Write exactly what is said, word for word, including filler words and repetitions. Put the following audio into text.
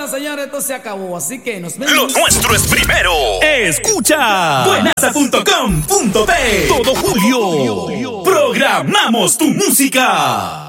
señores, esto se acabó, así que nos vemos. Lo nuestro es primero. Escucha buenaza punto com punto pe. Todo julio programamos tu música.